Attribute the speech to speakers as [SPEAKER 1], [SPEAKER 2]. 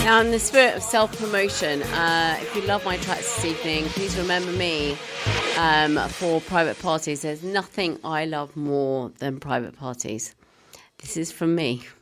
[SPEAKER 1] Now, in the spirit of self-promotion, if you love my tracks this evening, please remember me for Private Parties. There's nothing I love more than private parties. This is from me.